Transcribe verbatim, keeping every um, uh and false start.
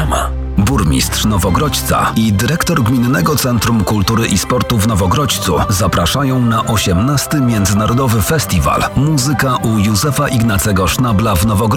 reklama. Burmistrz Nowogrodzca i dyrektor Gminnego Centrum Kultury i Sportu w Nowogrodzcu zapraszają na osiemnasty Międzynarodowy Festiwal Muzyka u Józefa Ignacego Sznabla w Nowogrodzcu.